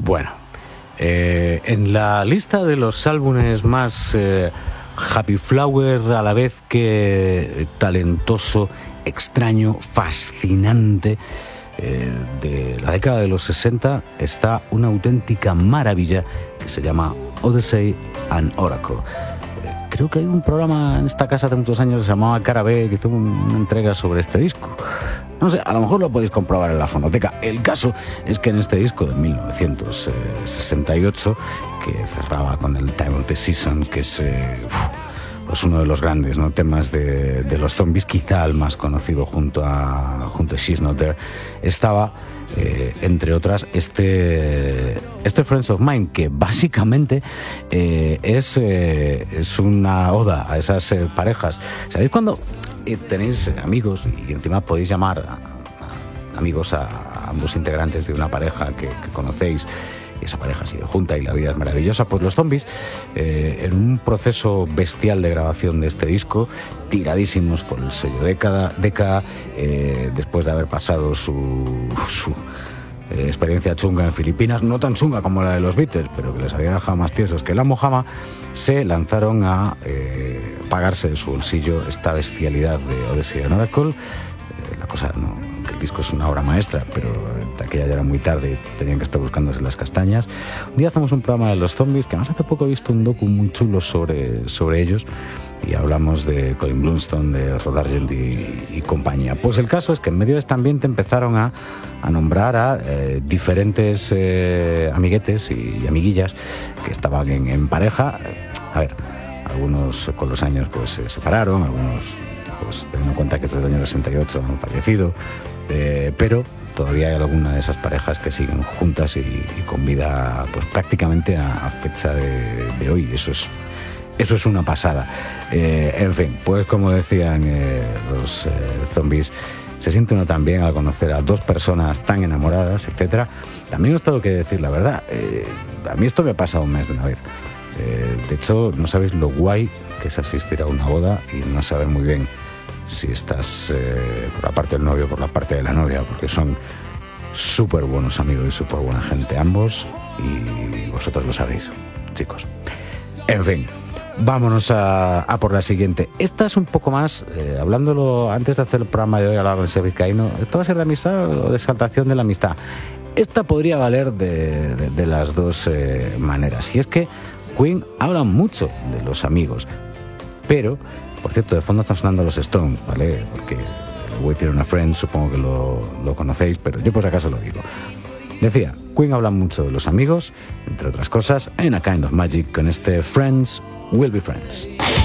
Bueno, en la lista de los álbumes más happy flower, a la vez que talentoso, extraño, fascinante, de la década de los 60, está una auténtica maravilla que se llama Odyssey and Oracle. Creo que hay un programa en esta casa hace muchos años que se llamaba Cara B, que hizo una entrega sobre este disco. No sé, a lo mejor lo podéis comprobar en la fonoteca. El caso es que en este disco de 1968, que cerraba con el Time of the Season, que es pues uno de los grandes, ¿no?, temas de los Zombies, quizá el más conocido junto a She's Not There, estaba, entre otras, este Friends of Mine, que básicamente es una oda a esas parejas. ¿Sabéis cuando tenéis amigos y encima podéis llamar a amigos a ambos integrantes de una pareja que conocéis, y esa pareja sigue junta y la vida es maravillosa? Pues los Zombies, en un proceso bestial de grabación de este disco, tiradísimos por el sello Decca, después de haber pasado su experiencia chunga en Filipinas, no tan chunga como la de los Beatles, pero que les había dejado más tiesos que la mojama, se lanzaron a pagarse de su bolsillo esta bestialidad de Odyssey and Oracle. La cosa, no, que el disco es una obra maestra, pero de aquella ya era muy tarde, tenían que estar buscándose las castañas. Un día hacemos un programa de los Zombies, que además hace poco he visto un docu muy chulo sobre ellos, y hablamos de Colin Blunstone, de Rod Argent y compañía. Pues el caso es que en medio de este ambiente empezaron a nombrar a diferentes amiguetes y amiguillas que estaban en pareja. A ver, algunos con los años pues se separaron, algunos pues teniendo en cuenta que desde el año 68 han fallecido, pero todavía hay alguna de esas parejas que siguen juntas y con vida pues prácticamente a fecha de hoy. Eso es una pasada. En fin, pues como decían los Zombies, se siente uno también al conocer a dos personas tan enamoradas, etcétera. También os tengo que decir la verdad, a mí esto me ha pasado un mes de una vez. De hecho, no sabéis lo guay que es asistir a una boda y no saber muy bien si estás por la parte del novio o por la parte de la novia, porque son súper buenos amigos y súper buena gente ambos, y vosotros lo sabéis, chicos. En fin, vámonos a por la siguiente. Esta es un poco más, hablándolo antes de hacer el programa de hoy, hablaba con el vizcaíno, ¿esto va a ser de amistad o de exaltación de la amistad? Esta podría valer de las dos maneras, y es que Queen habla mucho de los amigos, pero, por cierto, de fondo están sonando los Stones, ¿vale? Porque Waiting on a Friend supongo que lo conocéis, pero yo por si acaso lo digo. Decía, Queen habla mucho de los amigos, entre otras cosas, en A Kind of Magic, con este Friends Will Be Friends.